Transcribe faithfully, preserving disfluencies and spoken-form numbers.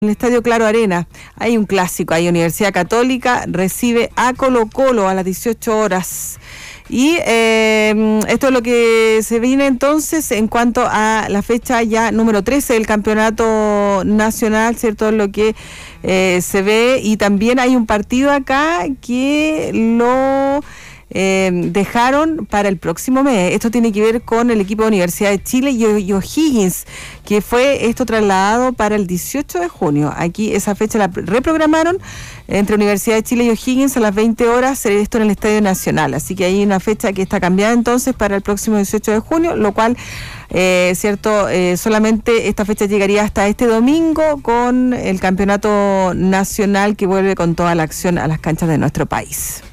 En el Estadio Claro Arena hay un clásico, hay Universidad Católica, recibe a Colo Colo a las dieciocho horas. Y eh, esto es lo que se viene entonces en cuanto a la fecha ya número trece del campeonato nacional, ¿cierto? Es lo que eh, se ve, y también hay un partido acá que lo... Eh, dejaron para el próximo mes. Esto tiene que ver con el equipo de Universidad de Chile y, y O'Higgins, que fue esto trasladado para el dieciocho de junio. Aquí esa fecha la reprogramaron entre Universidad de Chile y O'Higgins a las veinte horas, esto en el Estadio Nacional. Así que hay una fecha que está cambiada entonces para el próximo dieciocho de junio, lo cual, eh, cierto, eh, solamente esta fecha llegaría hasta este domingo con el campeonato nacional que vuelve con toda la acción a las canchas de nuestro país.